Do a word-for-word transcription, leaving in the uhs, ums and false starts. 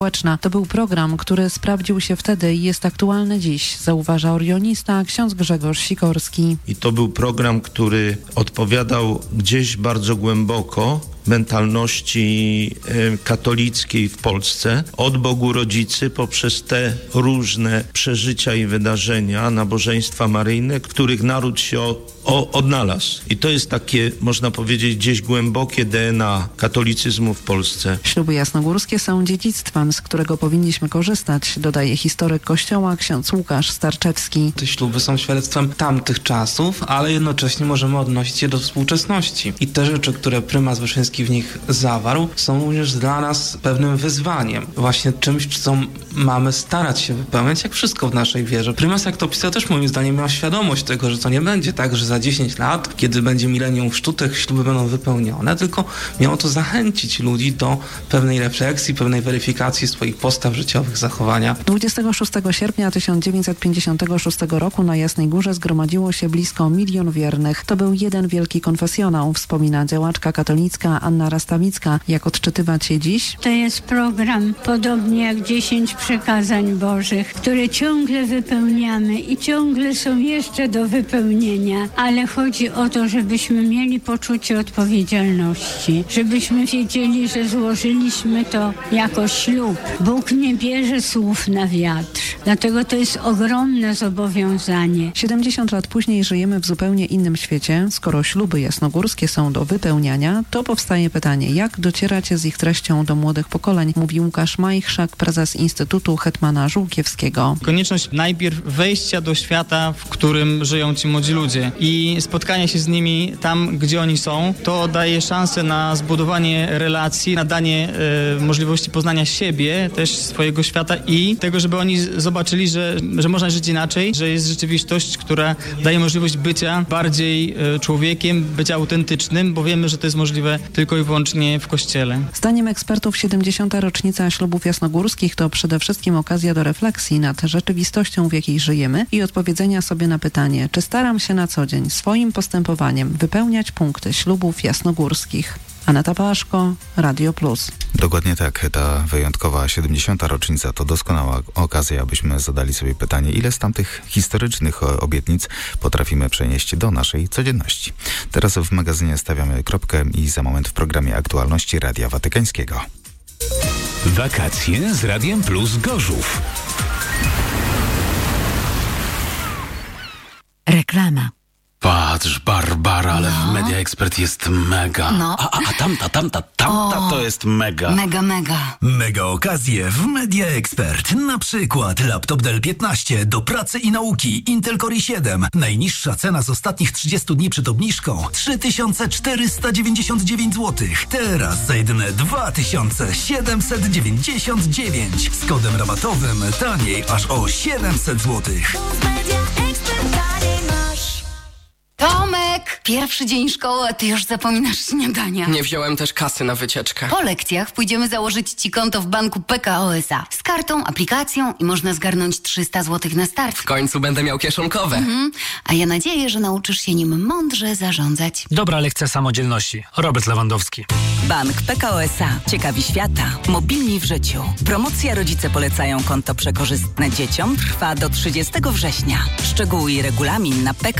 społeczna. To był program, który sprawdził się wtedy i jest aktualny dziś, zauważa orionista ksiądz Grzegorz Sikorski. I to był program, który odpowiadał gdzieś bardzo głęboko mentalności katolickiej w Polsce, od Bogu Rodzicy poprzez te różne przeżycia i wydarzenia, nabożeństwa maryjne, w których naród się o, o, odnalazł. I to jest takie, można powiedzieć, gdzieś głębokie D N A katolicyzmu w Polsce. Śluby jasnogórskie są dziedzictwem, z którego powinniśmy korzystać, dodaje historyk Kościoła ksiądz Łukasz Starczewski. Te śluby są świadectwem tamtych czasów, ale jednocześnie możemy odnosić je do współczesności. I te rzeczy, które prymas Wyszyński w nich zawarł, są również dla nas pewnym wyzwaniem. Właśnie czymś, co mamy starać się wypełniać, jak wszystko w naszej wierze. Prymas, jak to pisał, też moim zdaniem miał świadomość tego, że to nie będzie tak, że za dziesięć lat, kiedy będzie milenium chrztu, te śluby będą wypełnione, tylko miało to zachęcić ludzi do pewnej refleksji, pewnej weryfikacji swoich postaw życiowych, zachowania. dwudziestego szóstego sierpnia tysiąc dziewięćset pięćdziesiątego szóstego roku na Jasnej Górze zgromadziło się blisko milion wiernych. To był jeden wielki konfesjonał, wspomina działaczka katolicka Anna Rastawicka. Jak odczytywać je dziś? To jest program podobnie jak dziesięć przykazań Bożych, które ciągle wypełniamy i ciągle są jeszcze do wypełnienia, ale chodzi o to, żebyśmy mieli poczucie odpowiedzialności, żebyśmy wiedzieli, że złożyliśmy to jako ślub. Bóg nie bierze słów na wiatr, dlatego to jest ogromne zobowiązanie. siedemdziesiąt lat później żyjemy w zupełnie innym świecie. Skoro śluby jasnogórskie są do wypełniania, to powstaje pytanie, jak docierać z ich treścią do młodych pokoleń, mówi Łukasz Majchrzak, prezes Instytutu Hetmana Żółkiewskiego. Konieczność najpierw wejścia do świata, w którym żyją ci młodzi ludzie i spotkania się z nimi tam, gdzie oni są, to daje szansę na zbudowanie relacji, na danie e, możliwości poznania siebie, też swojego świata i tego, żeby oni zobaczyli, że, że można żyć inaczej, że jest rzeczywistość, która daje możliwość bycia bardziej e, człowiekiem, bycia autentycznym, bo wiemy, że to jest możliwe tylko i wyłącznie w Kościele. Zdaniem ekspertów siedemdziesiąta rocznica ślubów jasnogórskich to przede wszystkim okazja do refleksji nad rzeczywistością, w jakiej żyjemy i odpowiedzenia sobie na pytanie, czy staram się na co dzień swoim postępowaniem wypełniać punkty ślubów jasnogórskich. Aneta Paszko, Radio Plus. Dokładnie tak. Ta wyjątkowa siedemdziesiąta rocznica to doskonała okazja, abyśmy zadali sobie pytanie, ile z tamtych historycznych obietnic potrafimy przenieść do naszej codzienności. Teraz w magazynie stawiamy kropkę i za moment w programie Aktualności Radia Watykańskiego. Wakacje z Radiem Plus Gorzów. Reklama. Patrz, Barbara, ale no. w Media Expert jest mega. No. A, a, a tamta, tamta, tamta o, to jest mega. Mega, mega. Mega okazje w Media Expert. Na przykład laptop Dell piętnaście do pracy i nauki Intel Core i siedem. Najniższa cena z ostatnich trzydziestu dni przed obniżką trzy tysiące czterysta dziewięćdziesiąt dziewięć złotych. Teraz za jedyne dwa tysiące siedemset dziewięćdziesiąt dziewięć. Z kodem rabatowym taniej aż o siedemset złotych. Tomek! Pierwszy dzień szkoły, a ty już zapominasz śniadania. Nie wziąłem też kasy na wycieczkę. Po lekcjach pójdziemy założyć ci konto w banku P K O S A. Z kartą, aplikacją i można zgarnąć trzysta złotych na start. W końcu będę miał kieszonkowe. Mhm. A ja nadzieję, że nauczysz się nim mądrze zarządzać. Dobra lekcja samodzielności. Robert Lewandowski. Bank P K O S A. Ciekawi świata. Mobilni w życiu. Promocja Rodzice polecają konto przekorzystne dzieciom trwa do trzydziestego września. Szczegóły i regulamin na p k